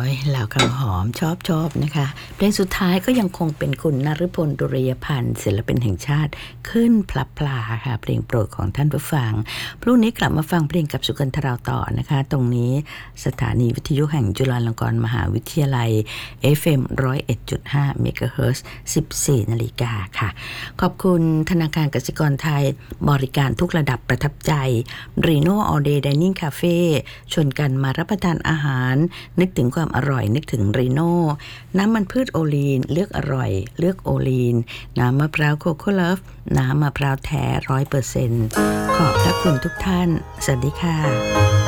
ยเหล่าคำหอมชอบนะคะเพลงสุดท้ายก็ยังคงเป็นคุณนฤพล ดุริยพันธ์ศิลปินแห่งชาติขึ้นพลับพลาค่ะเพลงโปรดของท่านผู้ฟังพรุ่งนี้กลับมาฟังเพลงกับสุกันทราต่อนะคะตรงนี้สถานีวิทยุแห่งจุฬาลงกรณ์มหาวิทยาลัย FM 101.5 เมกะเฮิรตซ์ 14 นาฬิกาค่ะขอบคุณธนาคารกสิกรไทยบริการทุกระดับประทับใจReno All Day Dining Cafe ชวนกันมารับประทานอาหารนึกถึงความอร่อยนึกถึงRenoน้ำมันพืชโอลีนเลือกอร่อยเลือกโอลีนน้ำมะพร้าวโคโค่เลิฟน้ำมะพร้าวแท้ 100% ขอบพระคุณทุกท่านสวัสดีค่ะ